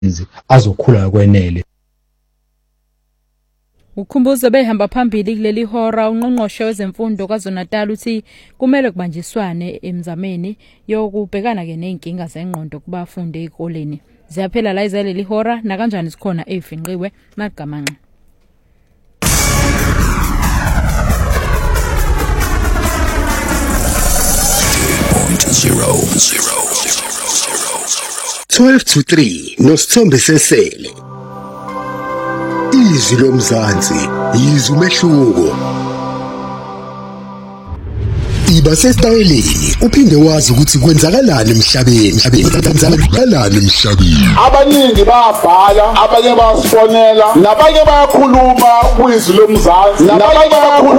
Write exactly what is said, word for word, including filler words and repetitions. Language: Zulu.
azokhula kwenele. Ukhumbuzo behamba phambili kuleli hora ungqongqoshe wezemfundo KwaZulu-Natal uthi kumele kubanjiswane emzameni yokubhekana ke nenkinga zengqondo kubafundi ezikoleni. Ziyaphela la izaleli hora na kanjani sikhona ezifinqiwe magamanqa. twelve to three noSithombe Sesele. Izwi lomzansi, izwi umehluko. Iba sesitayeleni uphinde wazi ukuthi kwenzakalani emhlabeni, kwenzakalani emhlabeni. Abaningi bayabhala, abanye bayasifonela, nabanye bayakhuluma kwizwi lomzansi, nabanye bayakhuluma